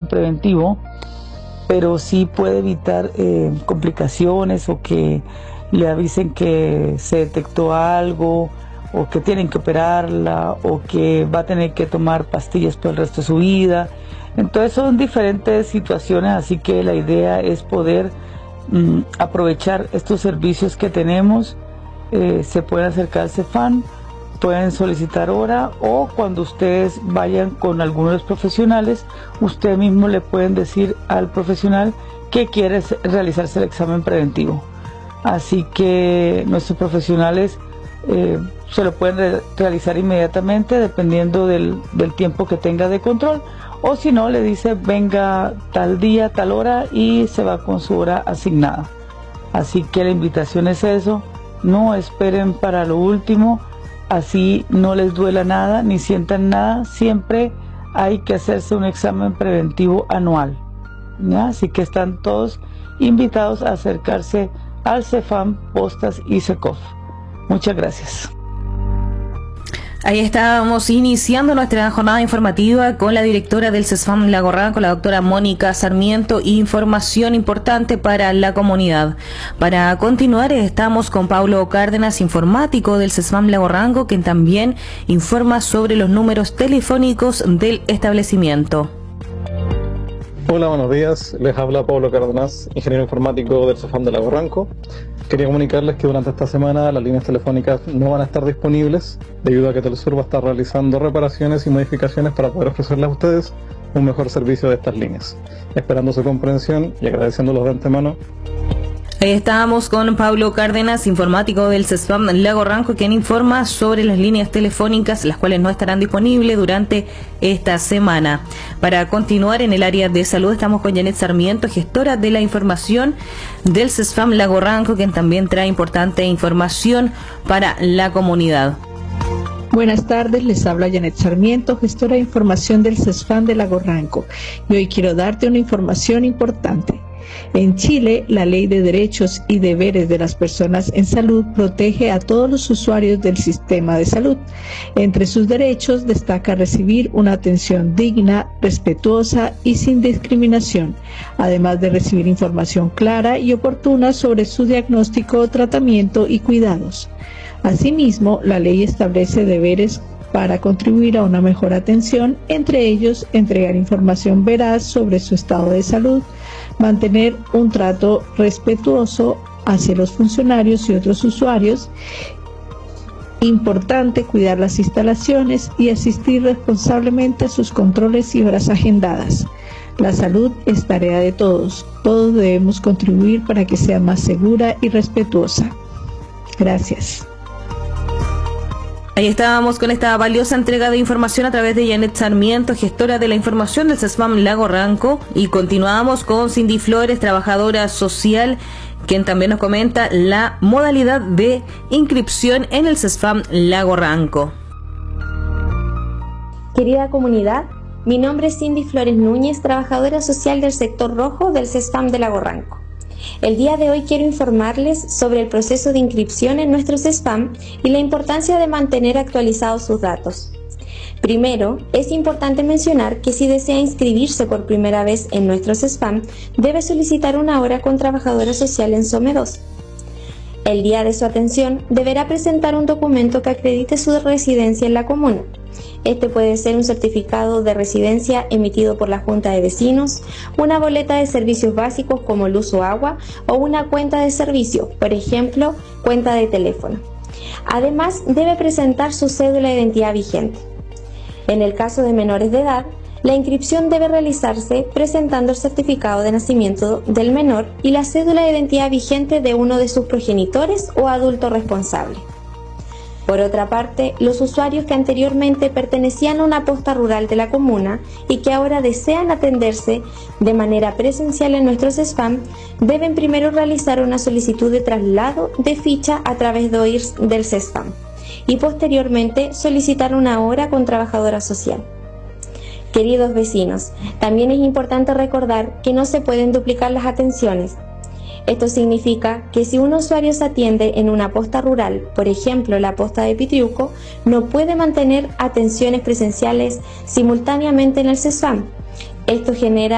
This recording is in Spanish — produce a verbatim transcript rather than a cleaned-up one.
preventivo, pero sí puede evitar eh, complicaciones o que le avisen que se detectó algo o que tienen que operarla o que va a tener que tomar pastillas por el resto de su vida. Entonces son diferentes situaciones, así que la idea es poder mm, aprovechar estos servicios que tenemos. Eh, se pueden acercar al CEFAM, pueden solicitar hora, o cuando ustedes vayan con algunos de los profesionales, ustedes mismos le pueden decir al profesional que quiere realizarse el examen preventivo. Así que nuestros profesionales eh, se lo pueden re realizar inmediatamente dependiendo del, del tiempo que tenga de control, o si no, le dice venga tal día, tal hora, y se va con su hora asignada. Así que la invitación es eso, no esperen para lo último, así no les duela nada ni sientan nada. Siempre hay que hacerse un examen preventivo anual, ¿ya? Así que están todos invitados a acercarse al CEFAM, Postas y SECOF. Muchas gracias. Ahí estábamos iniciando nuestra jornada informativa con la directora del CESFAM Lago Ranco, la doctora Mónica Sarmiento. Información importante para la comunidad. Para continuar, estamos con Pablo Cárdenas, informático del CESFAM Lago Ranco, quien también informa sobre los números telefónicos del establecimiento. Hola, buenos días. Les habla Pablo Cárdenas, ingeniero informático del CESFAM de Lago Ranco. Quería comunicarles que durante esta semana las líneas telefónicas no van a estar disponibles debido a que Telesur va a estar realizando reparaciones y modificaciones para poder ofrecerles a ustedes un mejor servicio de estas líneas. Esperando su comprensión y agradeciéndolos de antemano. Ahí estábamos con Pablo Cárdenas, informático del CESFAM Lago Ranco, quien informa sobre las líneas telefónicas, las cuales no estarán disponibles durante esta semana. Para continuar en el área de salud, estamos con Janet Sarmiento, gestora de la información del CESFAM Lago Ranco, quien también trae importante información para la comunidad. Buenas tardes, les habla Janet Sarmiento, gestora de información del CESFAM de Lago Ranco, y hoy quiero darte una información importante. En Chile, la Ley de Derechos y Deberes de las Personas en Salud protege a todos los usuarios del sistema de salud. Entre sus derechos destaca recibir una atención digna, respetuosa y sin discriminación, además de recibir información clara y oportuna sobre su diagnóstico, tratamiento y cuidados. Asimismo, la ley establece deberes para contribuir a una mejor atención, entre ellos entregar información veraz sobre su estado de salud, mantener un trato respetuoso hacia los funcionarios y otros usuarios. Importante cuidar las instalaciones y asistir responsablemente a sus controles y horas agendadas. La salud es tarea de todos. Todos debemos contribuir para que sea más segura y respetuosa. Gracias. Ahí estábamos con esta valiosa entrega de información a través de Janet Sarmiento, gestora de la información del CESFAM Lago Ranco, y continuamos con Cindy Flores, trabajadora social, quien también nos comenta la modalidad de inscripción en el CESFAM Lago Ranco. Querida comunidad, mi nombre es Cindy Flores Núñez, trabajadora social del sector rojo del CESFAM de Lago Ranco. El día de hoy quiero informarles sobre el proceso de inscripción en nuestro CESFAM y la importancia de mantener actualizados sus datos. Primero, es importante mencionar que si desea inscribirse por primera vez en nuestro CESFAM, debe solicitar una hora con trabajadora social en SOME dos. El día de su atención, deberá presentar un documento que acredite su residencia en la comuna. Este puede ser un certificado de residencia emitido por la Junta de Vecinos, una boleta de servicios básicos como luz o agua, o una cuenta de servicio, por ejemplo, cuenta de teléfono. Además, debe presentar su cédula de identidad vigente. En el caso de menores de edad, la inscripción debe realizarse presentando el certificado de nacimiento del menor y la cédula de identidad vigente de uno de sus progenitores o adulto responsable. Por otra parte, los usuarios que anteriormente pertenecían a una posta rural de la comuna y que ahora desean atenderse de manera presencial en nuestro CESFAM, deben primero realizar una solicitud de traslado de ficha a través de O I R S del CESFAM y posteriormente solicitar una hora con trabajadora social. Queridos vecinos, también es importante recordar que no se pueden duplicar las atenciones. Esto significa que si un usuario se atiende en una posta rural, por ejemplo la posta de Pitriuco, no puede mantener atenciones presenciales simultáneamente en el CESFAM. Esto genera